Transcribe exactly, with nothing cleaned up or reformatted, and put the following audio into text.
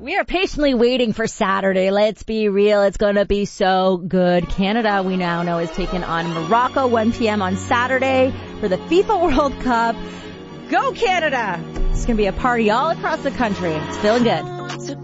We are patiently waiting for Saturday. Let's be real. It's going to be so good. Canada, we now know, is taking on Morocco one p.m. on Saturday for the FIFA World Cup. Go Canada! It's going to be a party all across the country. It's feeling good.